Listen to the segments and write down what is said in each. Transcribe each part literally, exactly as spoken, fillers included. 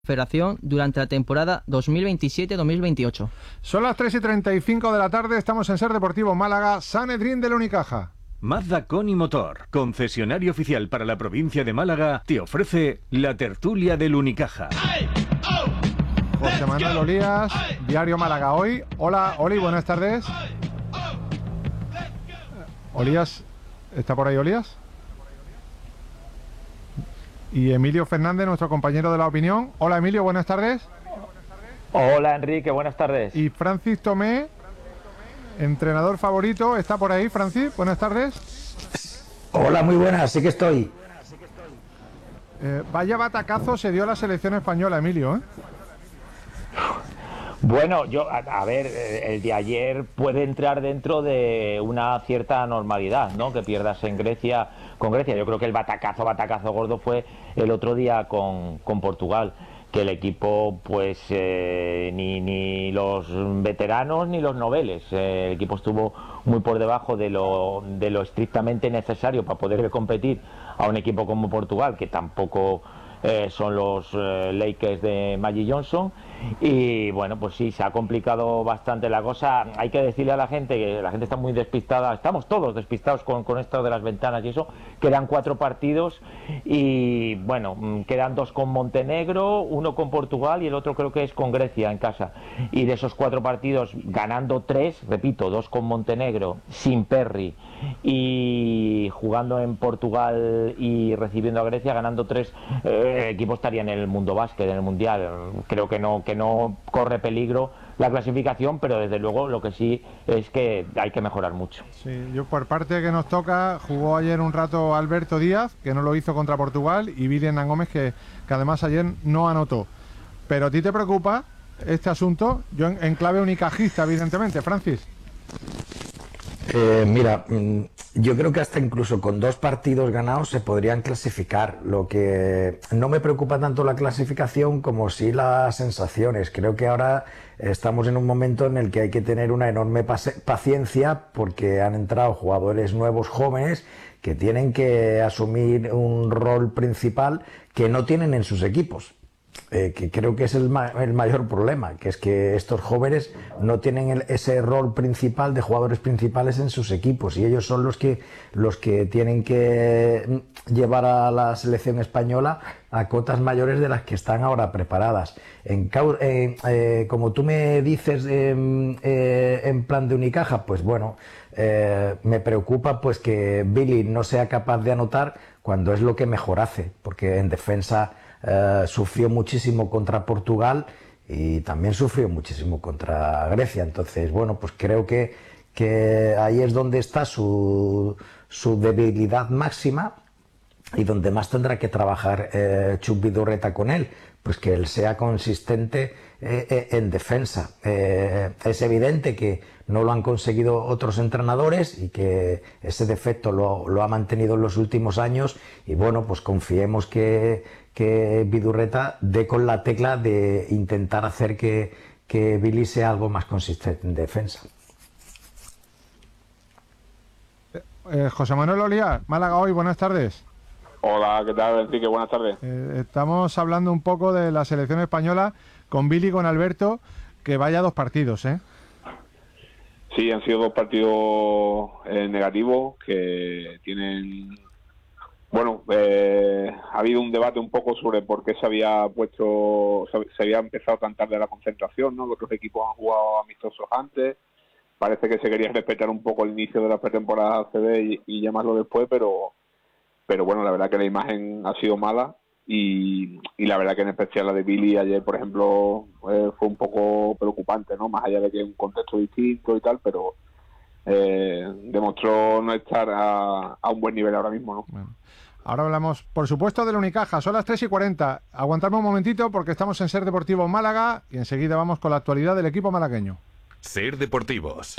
Federación durante la temporada dos mil veintisiete dos mil veintiocho. Son las tres y treinta y cinco de la tarde, estamos en Ser Deportivo Málaga, Sanedrín del Unicaja. Mazda Coni Motor, concesionario oficial para la provincia de Málaga, te ofrece la tertulia del Unicaja. José Manuel Olías, Diario Málaga Hoy. Hola, Oli, buenas tardes. Olías, ¿está por ahí Olías? Y Emilio Fernández, nuestro compañero de La Opinión. Hola Emilio, buenas tardes. Hola Enrique, buenas tardes. Y Francis Tomé, entrenador favorito, ¿está por ahí Francis? Buenas tardes. Hola, muy buenas, sí que estoy. Eh, vaya batacazo se dio a la selección española, Emilio, ¿eh? Bueno, yo, a, a ver, el de ayer puede entrar dentro de una cierta normalidad, ¿no? Que pierdas en Grecia, con Grecia. Yo creo que el batacazo, batacazo gordo fue el otro día con, con Portugal, que el equipo, pues, eh, ni, ni los veteranos ni los noveles. Eh, el equipo estuvo muy por debajo de lo, de lo estrictamente necesario para poder competir a un equipo como Portugal, que tampoco... Eh, son los eh, Lakers de Magic Johnson. Y bueno, pues sí, se ha complicado bastante la cosa. Hay que decirle a la gente que la gente está muy despistada, estamos todos despistados con, con esto de las ventanas y eso. Quedan cuatro partidos y bueno, quedan dos con Montenegro, uno con Portugal y el otro creo que es con Grecia en casa. Y de esos cuatro partidos, ganando tres, repito, dos con Montenegro, sin Perry, y jugando en Portugal y recibiendo a Grecia, ganando tres, eh, el equipo estaría en el mundo básquet, en el mundial. Creo que no, que no corre peligro la clasificación, pero desde luego lo que sí es que hay que mejorar mucho. Sí, yo por parte que nos toca, jugó ayer un rato Alberto Díaz, que no lo hizo contra Portugal, y Billy Hernán Gómez, que, que además ayer no anotó. Pero ¿a ti te preocupa este asunto? Yo en, en clave unicajista, evidentemente, Francis. Eh, mira, yo creo que hasta incluso con dos partidos ganados se podrían clasificar. Lo que no me preocupa tanto la clasificación como sí las sensaciones. Creo que ahora estamos en un momento en el que hay que tener una enorme paciencia porque han entrado jugadores nuevos, jóvenes, que tienen que asumir un rol principal que no tienen en sus equipos. Eh, que creo que es el, ma el mayor problema, que es que estos jóvenes no tienen el, ese rol principal de jugadores principales en sus equipos, y ellos son los que los que tienen que llevar a la selección española a cotas mayores de las que están ahora preparadas. En, eh, eh, como tú me dices eh, eh, en plan de Unicaja, pues bueno, eh, me preocupa pues que Billy no sea capaz de anotar cuando es lo que mejor hace, porque en defensa Uh, sufrió muchísimo contra Portugal y también sufrió muchísimo contra Grecia. Entonces, bueno, pues creo que, que ahí es donde está su, su debilidad máxima y donde más tendrá que trabajar eh, Chuck Vidorreta con él, pues que él sea consistente eh, eh, en defensa. Eh, es evidente que no lo han conseguido otros entrenadores y que ese defecto lo, lo ha mantenido en los últimos años, y bueno, pues confiemos que, que Vidorreta dé con la tecla de intentar hacer que, que Billy sea algo más consistente en defensa. Eh, José Manuel Olías, Málaga Hoy, buenas tardes. Hola, ¿qué tal, Enrique? Buenas tardes. Eh, estamos hablando un poco de la selección española con Billy y con Alberto, que vaya dos partidos, ¿eh? Sí, han sido dos partidos eh, negativos que tienen... Bueno, eh, ha habido un debate un poco sobre por qué se había puesto, se había empezado tan tarde la concentración, ¿no? Los otros equipos han jugado amistosos antes. Parece que se quería respetar un poco el inicio de la pretemporada A C B y, y llamarlo después, pero... Pero bueno, la verdad que la imagen ha sido mala y, y la verdad que en especial la de Billy ayer, por ejemplo, eh, fue un poco preocupante, ¿no? Más allá de que es un contexto distinto y tal, pero eh, demostró no estar a, a un buen nivel ahora mismo, ¿no? Bueno, ahora hablamos, por supuesto, del Unicaja. Son las tres y cuarenta. Aguantadme un momentito porque estamos en Ser Deportivo Málaga y enseguida vamos con la actualidad del equipo malagueño. Ser Deportivos.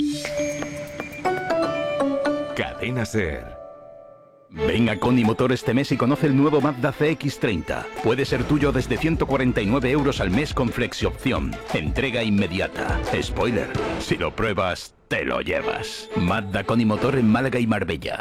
Cadena Ser. Ven a Coni Motor este mes y conoce el nuevo Mazda C X treinta. Puede ser tuyo desde ciento cuarenta y nueve euros al mes con flexi-opción. Entrega inmediata. Spoiler, si lo pruebas, te lo llevas. Mazda Coni Motor en Málaga y Marbella.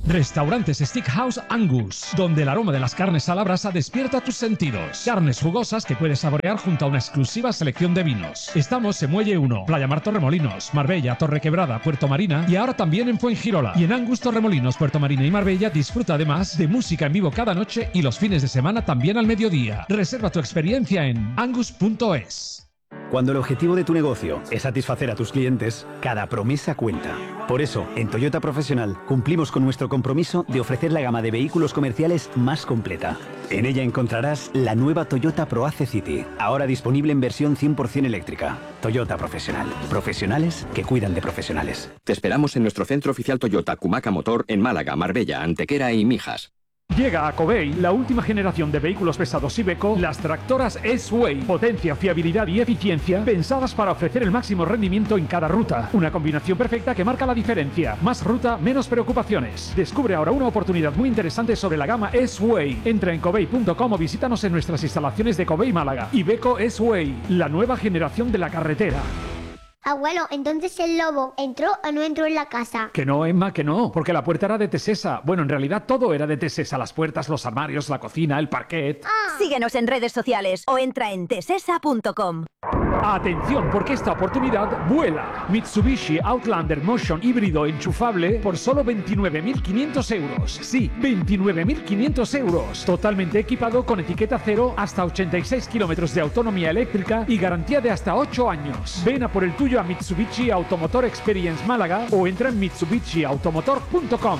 Restaurantes Steakhouse Angus, donde el aroma de las carnes a la brasa despierta tus sentidos. Carnes jugosas que puedes saborear junto a una exclusiva selección de vinos. Estamos en Muelle uno, Playa Mar Torremolinos, Marbella, Torrequebrada, Puerto Marina y ahora también en Fuengirola. Y en Angus Torremolinos, Puerto Marina y Marbella disfruta además de música en vivo cada noche y los fines de semana también al mediodía. Reserva tu experiencia en angus punto es. Cuando el objetivo de tu negocio es satisfacer a tus clientes, cada promesa cuenta. Por eso, en Toyota Profesional cumplimos con nuestro compromiso de ofrecer la gama de vehículos comerciales más completa. En ella encontrarás la nueva Toyota ProAce City, ahora disponible en versión cien por cien eléctrica. Toyota Profesional. Profesionales que cuidan de profesionales. Te esperamos en nuestro centro oficial Toyota Cumaca Motor en Málaga, Marbella, Antequera y Mijas. Llega a Covey la última generación de vehículos pesados Iveco, las tractoras S-Way. Potencia, fiabilidad y eficiencia pensadas para ofrecer el máximo rendimiento en cada ruta. Una combinación perfecta que marca la diferencia. Más ruta, menos preocupaciones. Descubre ahora una oportunidad muy interesante sobre la gama S-Way. Entra en covey punto com o visítanos en nuestras instalaciones de Covey Málaga. Iveco S-Way, la nueva generación de la carretera. Abuelo, entonces el lobo entró o no entró en la casa. Que no, Emma, que no, porque la puerta era de Tesesa. Bueno, en realidad todo era de Tesesa. Las puertas, los armarios, la cocina, el parquet. Ah. Síguenos en redes sociales o entra en tesesa punto com. Atención, porque esta oportunidad vuela. Mitsubishi Outlander Motion híbrido enchufable por solo veintinueve mil quinientos euros. Sí, veintinueve mil quinientos euros. Totalmente equipado con etiqueta cero, hasta ochenta y seis kilómetros de autonomía eléctrica y garantía de hasta ocho años. Ven a por el tuyo a Mitsubishi Automotor Experience Málaga o entra en mitsubishi automotor punto com.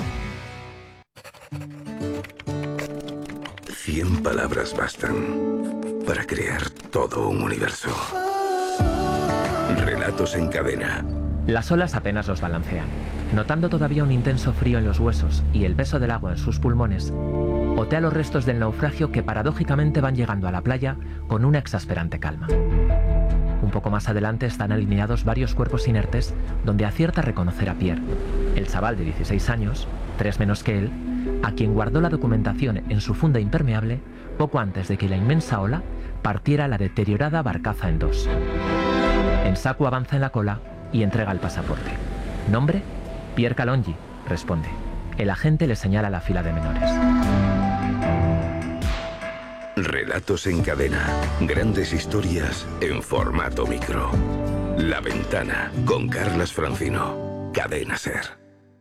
Cien palabras bastan para crear todo un universo. Relatos en cadena. Las olas apenas los balancean. Notando todavía un intenso frío en los huesos y el peso del agua en sus pulmones, otea los restos del naufragio que paradójicamente van llegando a la playa con una exasperante calma. Un poco más adelante están alineados varios cuerpos inertes donde acierta a reconocer a Pierre, el chaval de dieciséis años, tres menos que él, a quien guardó la documentación en su funda impermeable poco antes de que la inmensa ola partiera la deteriorada barcaza en dos. Ensaku avanza en la cola y entrega el pasaporte. ¿Nombre? Pierre Calongi, responde. El agente le señala la fila de menores. Relatos en cadena. Grandes historias en formato micro. La Ventana, con Carlas Francino. Cadena SER.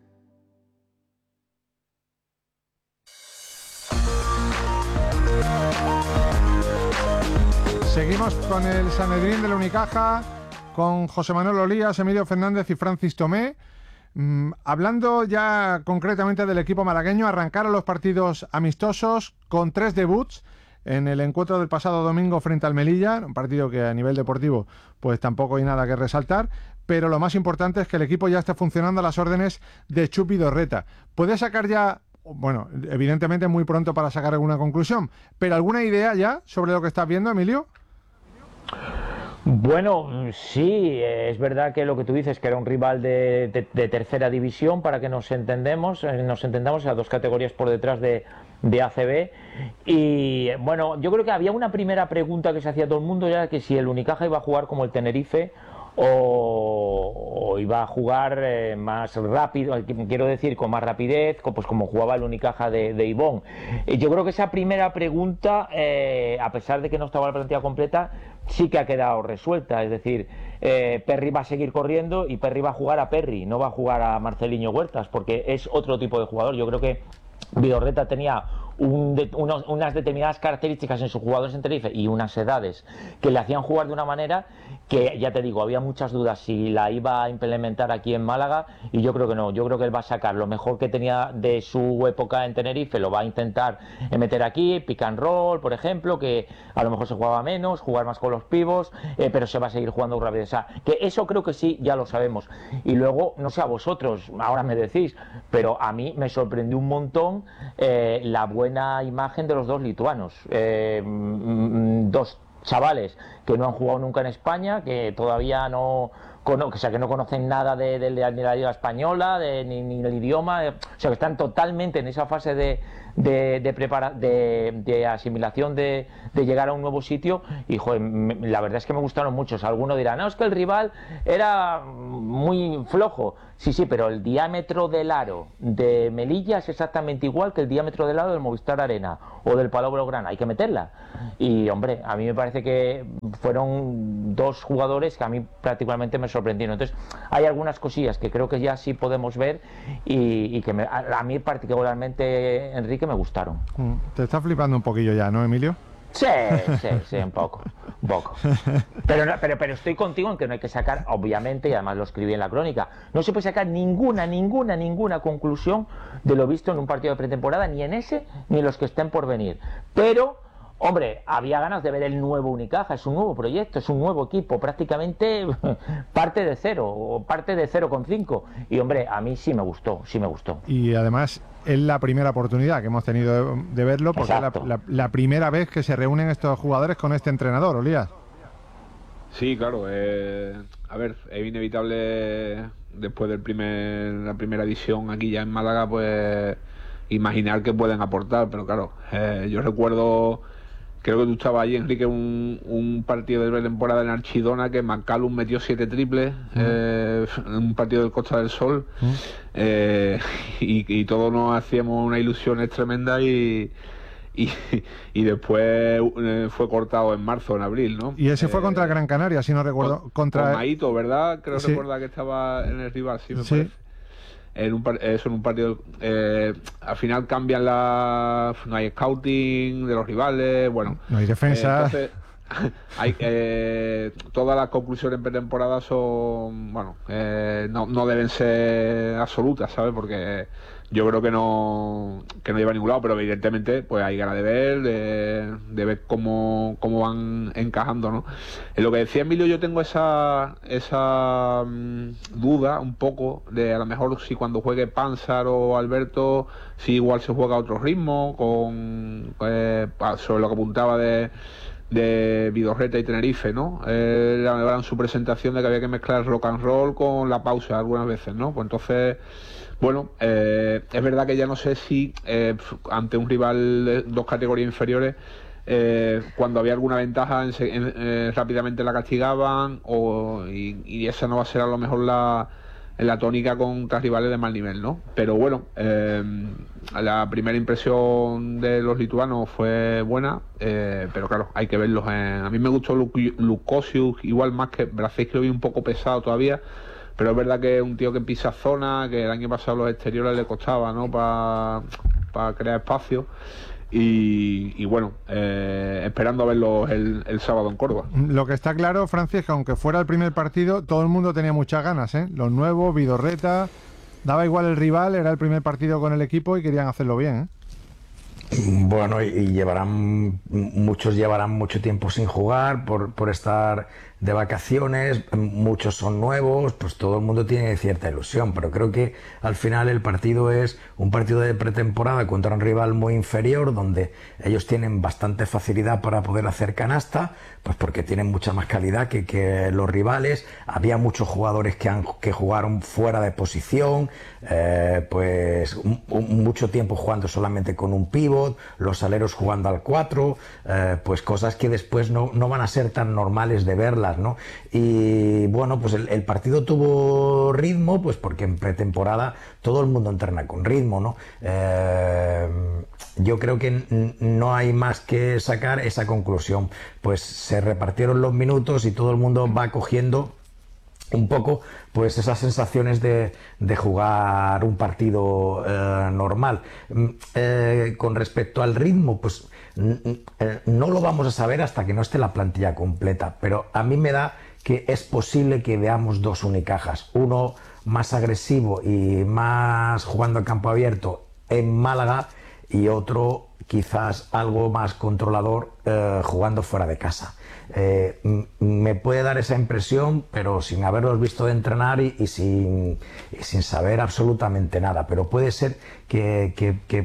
Seguimos con el Sanedrín de la Unicaja, con José Manuel Olías, Emilio Fernández y Francis Tomé. Mm, hablando ya concretamente del equipo malagueño, arrancaron los partidos amistosos con tres debuts en el encuentro del pasado domingo frente al Melilla, un partido que a nivel deportivo pues tampoco hay nada que resaltar, pero lo más importante es que el equipo ya está funcionando a las órdenes de Chupi Dorreta. ¿Puede sacar ya, bueno, evidentemente muy pronto para sacar alguna conclusión, pero alguna idea ya sobre lo que estás viendo, Emilio? Bueno, sí, es verdad que lo que tú dices, que era un rival de, de, de tercera división, para que nos entendemos, nos entendamos, a dos categorías por detrás de, de A C B. Y bueno, yo creo que había una primera pregunta que se hacía todo el mundo, ya que si el Unicaja iba a jugar como el Tenerife o, o iba a jugar eh, más rápido, quiero decir, con más rapidez, pues como jugaba el Unicaja de, de Ibón. Yo creo que esa primera pregunta, eh, a pesar de que no estaba la plantilla completa, sí que ha quedado resuelta. Es decir, eh, Perry va a seguir corriendo y Perry va a jugar a Perry, no va a jugar a Marceliño Huertas, porque es otro tipo de jugador. Yo creo que Vidorreta tenía un de, unos, unas determinadas características en sus jugadores en Tenerife y unas edades que le hacían jugar de una manera que, ya te digo, había muchas dudas si la iba a implementar aquí en Málaga, y yo creo que no. Yo creo que él va a sacar lo mejor que tenía de su época en Tenerife, lo va a intentar meter aquí, pick and roll, por ejemplo, que a lo mejor se jugaba menos, jugar más con los pivos, eh, pero se va a seguir jugando rápido. O sea, que eso creo que sí, ya lo sabemos. Y luego, no sé a vosotros, ahora me decís, pero a mí me sorprendió un montón eh, la buena imagen de los dos lituanos, eh, dos chavales que no han jugado nunca en España, que todavía no, cono o sea, que no conocen nada de, de, de, de la liga española, de, ni, ni el idioma, de, o sea, que están totalmente en esa fase de, de, de, prepara de, de asimilación, de, de llegar a un nuevo sitio, y joder, me, la verdad es que me gustaron muchos. Algunos dirán, no, es que el rival era muy flojo. Sí, sí, pero el diámetro del aro de Melilla es exactamente igual que el diámetro del aro del Movistar Arena o del Palau Blaugrana. Hay que meterla. Y, hombre, a mí me parece que fueron dos jugadores que a mí prácticamente me sorprendieron. Entonces, hay algunas cosillas que creo que ya sí podemos ver y, y que me, a, a mí particularmente, Enrique, me gustaron. Te está flipando un poquillo ya, ¿no, Emilio? Sí, sí, sí, un poco, un poco. Pero, pero, pero estoy contigo en que no hay que sacar, obviamente, y además lo escribí en la crónica, no se puede sacar ninguna, ninguna, ninguna conclusión de lo visto en un partido de pretemporada, ni en ese, ni en los que estén por venir. Pero, hombre, había ganas de ver el nuevo Unicaja, es un nuevo proyecto, es un nuevo equipo, prácticamente parte de cero, o parte de cero coma cinco. Y, hombre, a mí sí me gustó, sí me gustó. Y además es la primera oportunidad que hemos tenido de, de verlo, porque es la, la, la primera vez que se reúnen estos jugadores con este entrenador, Olías. Sí, claro. Eh, a ver, es inevitable después del primer la primera edición aquí ya en Málaga, pues imaginar que pueden aportar, pero claro, eh, yo recuerdo, creo que tú estabas allí, Enrique, un, un partido de temporada en Archidona que McCallum metió siete triples, uh-huh. eh, en un partido del Costa del Sol, uh-huh. eh, y, y todos nos hacíamos unas ilusiones tremendas y, y, y después eh, fue cortado en marzo, en abril, ¿no? Y ese eh, fue contra Gran Canaria, si no recuerdo. Con, contra con Maito, ¿verdad? Creo sí. recordar que estaba en el rival, sí me sí. parece. En un, eso en un partido, eh, al final cambian la, no hay scouting de los rivales, bueno, no hay defensa, eh, entonces hay, eh, todas las conclusiones en pretemporada son, bueno, eh, no, no deben ser absolutas, ¿sabes? Porque yo creo que no que no lleva a ningún lado, pero evidentemente pues hay ganas de ver, de, de ver cómo, cómo van encajando, ¿no? En lo que decía Emilio, yo tengo esa esa um, duda un poco de a lo mejor si cuando juegue Panzar o Alberto, si igual se juega a otro ritmo, con eh, sobre lo que apuntaba de de Vidorreta y Tenerife, ¿no? Eh, era en su presentación de que había que mezclar rock and roll con la pausa algunas veces, ¿no? Pues entonces, bueno, eh, es verdad que ya no sé si eh, ante un rival de dos categorías inferiores, eh, cuando había alguna ventaja en, en, eh, rápidamente la castigaban, o, y, y esa no va a ser a lo mejor la, la tónica contra rivales de mal nivel, ¿no? Pero bueno, eh, la primera impresión de los lituanos fue buena, eh, pero claro, hay que verlos. En... A mí me gustó Lukosius, igual más que Bracés, que lo vi un poco pesado todavía, pero es verdad que es un tío que pisa zona, que el año pasado los exteriores le costaba, ¿no? Para pa crear espacio. Y, y bueno, eh, esperando a verlo el, el sábado en Córdoba. Lo que está claro, Francis, que aunque fuera el primer partido, todo el mundo tenía muchas ganas, ¿eh? Los nuevos, Vidorreta, daba igual el rival, era el primer partido con el equipo y querían hacerlo bien, ¿eh? Bueno, y, y llevarán, muchos llevarán mucho tiempo sin jugar por, por estar de vacaciones, muchos son nuevos, pues todo el mundo tiene cierta ilusión, pero creo que al final el partido es un partido de pretemporada contra un rival muy inferior, donde ellos tienen bastante facilidad para poder hacer canasta, pues porque tienen mucha más calidad que, que los rivales. Había muchos jugadores que, han, que jugaron fuera de posición, eh, pues un, un, mucho tiempo jugando solamente con un pívot, los aleros jugando al cuatro, eh, pues cosas que después no, no van a ser tan normales de verlas, ¿no? Y bueno, pues el, el partido tuvo ritmo, pues porque en pretemporada todo el mundo entrena con ritmo, ¿no? Eh, yo creo que no hay más que sacar esa conclusión, pues se repartieron los minutos y todo el mundo va cogiendo un poco pues esas sensaciones de, de jugar un partido eh, normal. Eh, con respecto al ritmo, pues eh, no lo vamos a saber hasta que no esté la plantilla completa, pero a mí me da que es posible que veamos dos Unicajas, uno más agresivo y más jugando a campo abierto en Málaga y otro quizás algo más controlador eh, jugando fuera de casa. Eh, me puede dar esa impresión, pero sin haberlos visto de entrenar y, y, sin, y sin saber absolutamente nada, pero puede ser que, que, que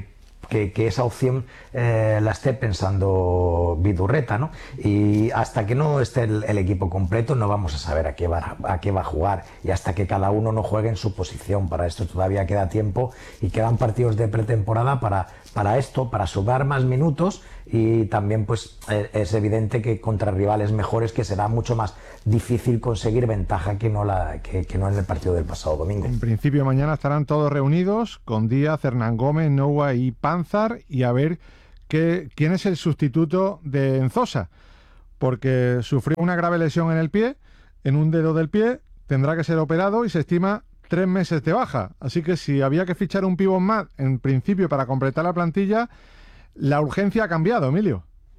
que, que esa opción eh, la esté pensando Vidurreta, ¿no? Y hasta que no esté el, el equipo completo no vamos a saber a qué, va, a qué va a jugar, y hasta que cada uno no juegue en su posición. Para esto todavía queda tiempo y quedan partidos de pretemporada para, para esto, para sumar más minutos, y también pues eh, es evidente que contra rivales mejores que será mucho más difícil conseguir ventaja que no, la, que, que no en el partido del pasado domingo. En principio mañana estarán todos reunidos con Díaz, Hernán Gómez, Noua y Panzar, y a ver qué, quién es el sustituto de Enzosa, porque sufrió una grave lesión en el pie, en un dedo del pie, tendrá que ser operado y se estima tres meses de baja. Así que si había que fichar un pívot más en principio para completar la plantilla, la urgencia ha cambiado, Emilio.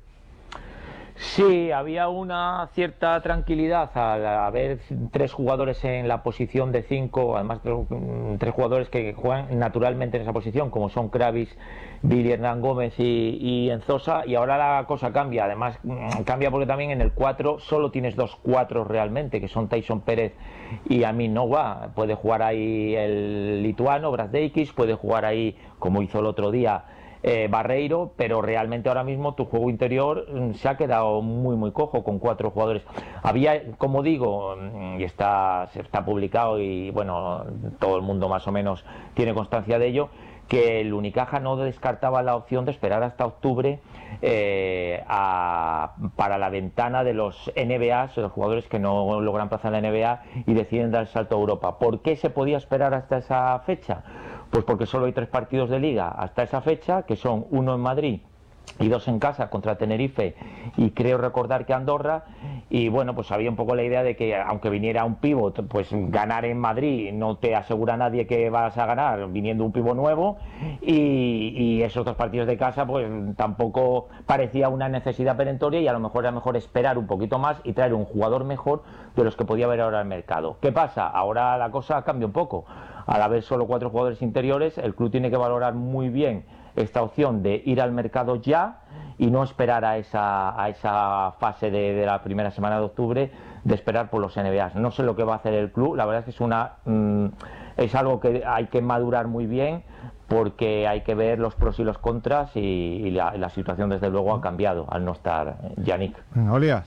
Sí, había una cierta tranquilidad al haber tres jugadores en la posición de cinco, además tres jugadores que juegan naturalmente en esa posición, como son Kravis, Billy, Hernán Gómez y, y Enzosa, y ahora la cosa cambia. Además cambia porque también en el cuatro solo tienes dos cuatro realmente, que son Tyson Pérez y Amin Noua. Puede jugar ahí el lituano Brazdeikis, puede jugar ahí, como hizo el otro día, Eh, Barreiro, pero realmente ahora mismo tu juego interior mm, se ha quedado muy muy cojo con cuatro jugadores. Había, como digo, y está, está publicado y bueno, todo el mundo más o menos tiene constancia de ello, que el Unicaja no descartaba la opción de esperar hasta octubre eh, a, para la ventana de los N B A, los jugadores que no logran plaza en la N B A y deciden dar el salto a Europa. ¿Por qué se podía esperar hasta esa fecha? Pues porque solo hay tres partidos de liga hasta esa fecha, que son uno en Madrid y dos en casa contra Tenerife y creo recordar que Andorra, y bueno, pues había un poco la idea de que aunque viniera un pívot, pues ganar en Madrid no te asegura nadie que vas a ganar viniendo un pívot nuevo, y, y esos dos partidos de casa pues tampoco parecía una necesidad perentoria, y a lo mejor era mejor esperar un poquito más y traer un jugador mejor de los que podía haber ahora en el mercado. ¿Qué pasa? Ahora la cosa cambia un poco. Al haber solo cuatro jugadores interiores, el club tiene que valorar muy bien esta opción de ir al mercado ya y no esperar a esa, a esa fase de, de la primera semana de octubre, de esperar por los N B A. No sé lo que va a hacer el club, la verdad es que es, una, mm, es algo que hay que madurar muy bien, porque hay que ver los pros y los contras, y, y la, la situación desde luego ha cambiado al no estar Yannick. Olías.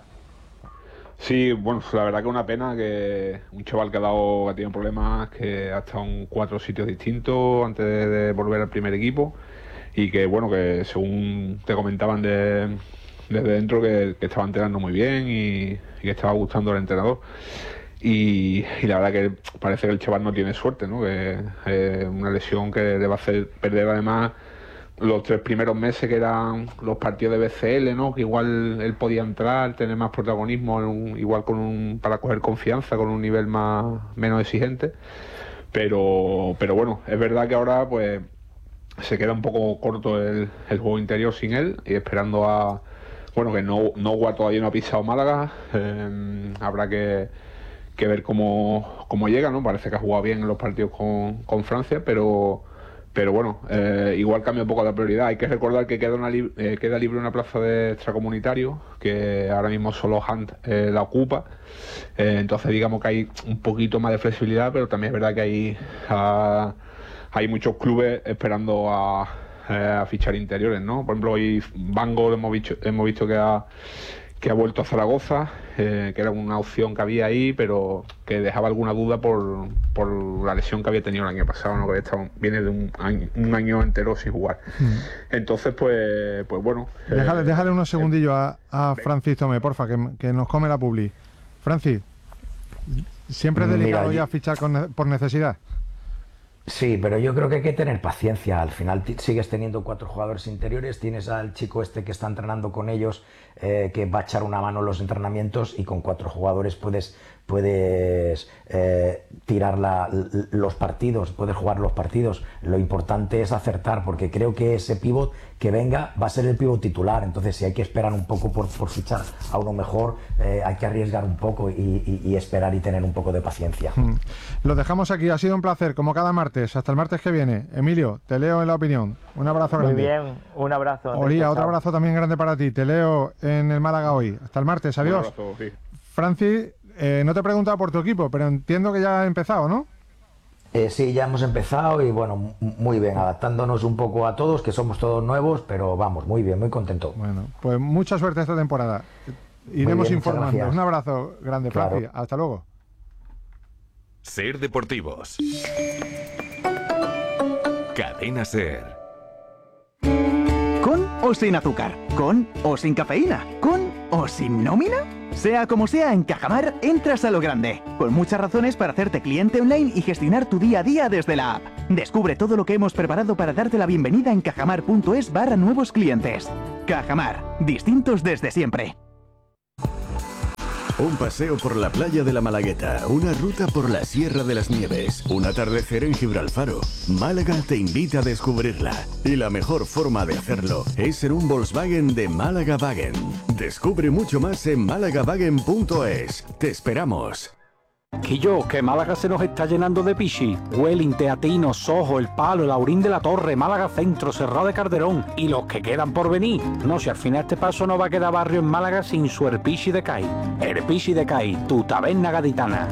Sí, bueno, la verdad que una pena que un chaval que ha dado, que ha tenido problemas, que ha estado en cuatro sitios distintos antes de, de volver al primer equipo, y que bueno, que según te comentaban de, desde dentro que, que estaba entrenando muy bien y, y que estaba gustando al entrenador. Y, y la verdad que parece que el chaval no tiene suerte, ¿no? Que es una lesión que le va a hacer perder además los tres primeros meses, que eran los partidos de B C L, ¿no? Que igual él podía entrar, tener más protagonismo, en un, igual con un, para coger confianza, con un nivel más menos exigente. Pero, pero bueno, es verdad que ahora pues se queda un poco corto el, el juego interior sin él, y esperando a, bueno, que no Noua todavía no ha pisado Málaga, eh, habrá que, que ver cómo, cómo llega, ¿no? Parece que ha jugado bien en los partidos con, con Francia, pero Pero bueno, eh, igual cambia un poco la prioridad. Hay que recordar que queda, una li eh, queda libre una plaza de extracomunitario, que ahora mismo solo Hunt eh, la ocupa. Eh, entonces digamos que hay un poquito más de flexibilidad, pero también es verdad que hay, a, hay muchos clubes esperando a, eh, a fichar interiores, ¿no? Por ejemplo, hoy Bango hemos visto, hemos visto que ha... que ha vuelto a Zaragoza, eh, que era una opción que había ahí, pero que dejaba alguna duda por, por la lesión que había tenido el año pasado, ¿no? Que estado, viene de un año, un año entero sin jugar. Mm. Entonces, pues, pues bueno. Déjale, eh, déjale unos segundillos a, a Francis Tomé, porfa, que, que nos come la publi. Francis, ¿siempre es delicado Mira, ya fichar con, por necesidad? Sí, pero yo creo que hay que tener paciencia. Al final sigues teniendo cuatro jugadores interiores, tienes al chico este que está entrenando con ellos, eh, que va a echar una mano en los entrenamientos, y con cuatro jugadores puedes, puedes eh, tirar la, los partidos, puedes jugar los partidos. Lo importante es acertar, porque creo que ese pívot que venga va a ser el pívot titular. Entonces, si hay que esperar un poco por, por fichar a uno mejor, eh, hay que arriesgar un poco y, y, y esperar y tener un poco de paciencia. Mm. Lo dejamos aquí, ha sido un placer, como cada martes. Hasta el martes que viene. Emilio, te leo en La Opinión. Un abrazo grande. Muy bien, un abrazo. Olía, otro abrazo también grande para ti. Te leo en el Málaga hoy. Hasta el martes, adiós. Un abrazo, sí. Francis, eh, no te he preguntado por tu equipo, pero entiendo que ya ha empezado, ¿no? Eh, sí, ya hemos empezado y bueno, muy bien, adaptándonos un poco a todos, que somos todos nuevos, pero vamos, muy bien, muy contento. Bueno, pues mucha suerte esta temporada. Iremos bien, informando. Un abrazo grande, claro. Franci. Hasta luego. Ser Deportivos. Cadena Ser. ¿Con o sin azúcar? ¿Con o sin cafeína? ¿Con o sin nómina? Sea como sea, en Cajamar entras a lo grande, con muchas razones para hacerte cliente online y gestionar tu día a día desde la app. Descubre todo lo que hemos preparado para darte la bienvenida en cajamar.es barra nuevos clientes. Cajamar, distintos desde siempre. Un paseo por la playa de la Malagueta, una ruta por la Sierra de las Nieves, un atardecer en Gibralfaro. Málaga te invita a descubrirla. Y la mejor forma de hacerlo es ser un Volkswagen de Málaga Wagen. Descubre mucho más en málaga wagen punto es. Te esperamos. Que yo, que Málaga se nos está llenando de pichi. Welling, Teatino, Sojo, El Palo, Laurín de la Torre, Málaga Centro, Cerrado de Calderón y los que quedan por venir. No, si al final este paso no va a quedar barrio en Málaga sin su Erpichi de Cai. Erpichi de Cai, tu taberna gaditana.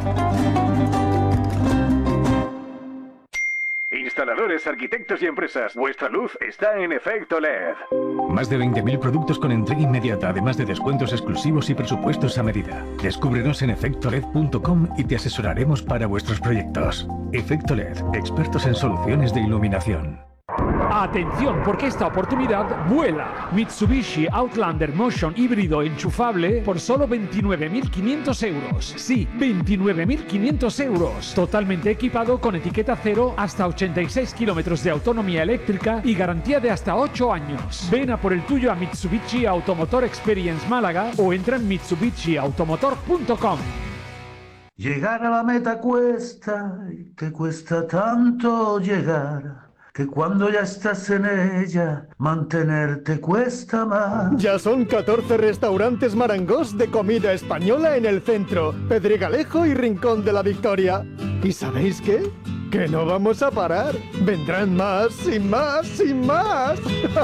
Instaladores, arquitectos y empresas, vuestra luz está en Efecto L E D. Más de veinte mil productos con entrega inmediata, además de descuentos exclusivos y presupuestos a medida. Descúbrenos en efecto led punto com y te asesoraremos para vuestros proyectos. Efecto L E D, expertos en soluciones de iluminación. Atención, porque esta oportunidad vuela. Mitsubishi Outlander Motion híbrido enchufable por solo veintinueve mil quinientos euros. Sí, veintinueve mil quinientos euros. Totalmente equipado con etiqueta cero, hasta ochenta y seis kilómetros de autonomía eléctrica y garantía de hasta ocho años. Ven a por el tuyo a Mitsubishi Automotor Experience Málaga o entra en mitsubishi automotor punto com. Llegar a la meta cuesta y te cuesta tanto llegar, que cuando ya estás en ella, mantenerte cuesta más. Ya son catorce restaurantes Marangos de comida española en el centro, Pedregalejo y Rincón de la Victoria. ¿Y sabéis qué? Que no vamos a parar. Vendrán más y más y más.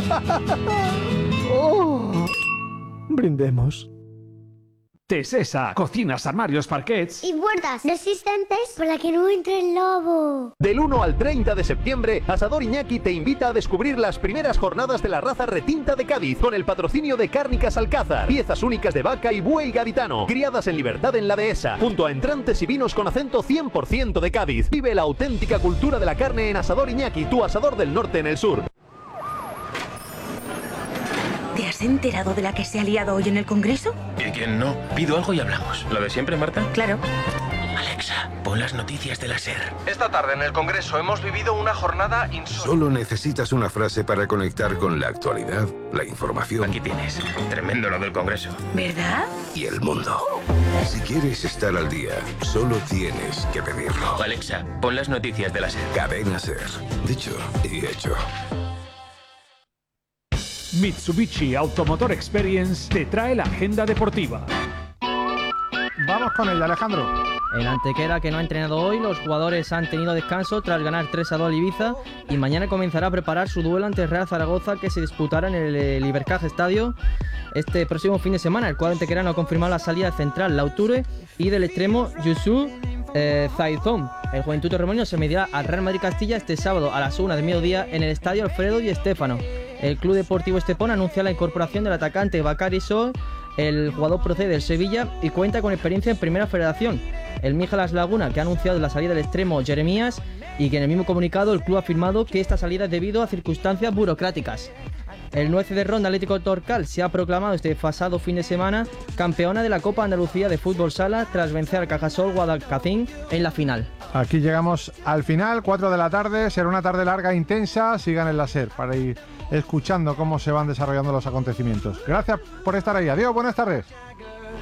Oh. Brindemos. Tesesa, cocinas, armarios, parquets y puertas resistentes por la que no entre el lobo. Del uno al treinta de septiembre, Asador Iñaki te invita a descubrir las primeras jornadas de la raza retinta de Cádiz con el patrocinio de Cárnicas Alcázar. Piezas únicas de vaca y buey gaditano, criadas en libertad en la dehesa, junto a entrantes y vinos con acento cien por ciento de Cádiz. Vive la auténtica cultura de la carne en Asador Iñaki, tu asador del norte en el sur. ¿Te has enterado de la que se ha liado hoy en el Congreso? ¿Y quién no? Pido algo y hablamos. ¿Lo de siempre, Marta? Claro. Alexa, pon las noticias de la SER. Esta tarde en el Congreso hemos vivido una jornada insólita. Solo necesitas una frase para conectar con la actualidad, la información. Aquí tienes. Tremendo lo del Congreso. ¿Verdad? Y el mundo. Si quieres estar al día, solo tienes que pedirlo. Alexa, pon las noticias de la SER. Cadena SER. Dicho y hecho. Mitsubishi Automotor Experience te trae la agenda deportiva. Vamos con ella, Alejandro. El Antequera, que no ha entrenado hoy, los jugadores han tenido descanso tras ganar tres a dos al Ibiza y mañana comenzará a preparar su duelo ante el Real Zaragoza, que se disputará en el, el Ibercaja Estadio este próximo fin de semana. El cuadro antequerano ha confirmado la salida central Lauture y del extremo Yusu eh, Zaizón. El Juventud Torremolinos se medirá al Real Madrid Castilla este sábado a las una de mediodía en el Estadio Alfredo y Estéfano. El Club Deportivo Estepona anuncia la incorporación del atacante Bakary Sow. El jugador procede del Sevilla y cuenta con experiencia en Primera Federación. El Míjalas Laguna, que ha anunciado la salida del extremo Jeremías, y que en el mismo comunicado el club ha afirmado que esta salida es debido a circunstancias burocráticas. El nueve de Ronda Atlético Torcal se ha proclamado este pasado fin de semana campeona de la Copa Andalucía de Fútbol Sala tras vencer al Cajasol Guadalcacín en la final. Aquí llegamos al final, cuatro de la tarde, será una tarde larga e intensa, sigan en la SER para ir escuchando cómo se van desarrollando los acontecimientos. Gracias por estar ahí, adiós, buenas tardes.